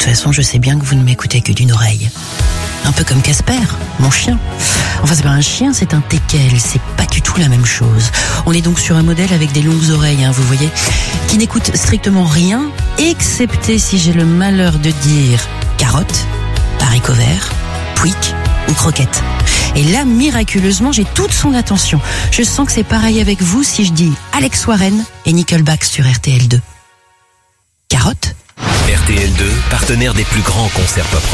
toute façon, je sais bien que vous ne m'écoutez que d'une oreille. Un peu comme Casper, mon chien. Enfin, c'est pas un chien, c'est un teckel. C'est pas du tout la même chose. On est donc sur un modèle avec des longues oreilles, vous voyez, qui n'écoute strictement rien, excepté si j'ai le malheur de dire carotte, haricot vert, pouic ou croquette. Et là, miraculeusement, j'ai toute son attention. Je sens que c'est pareil avec vous si je dis Alex Warren et Nickelback sur RTL2. Carotte ? RTL2, partenaire des plus grands concerts pop rock.